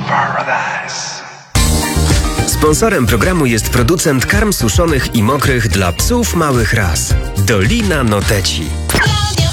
Paradise. Sponsorem programu jest producent karm suszonych i mokrych dla psów małych ras. Dolina Noteci.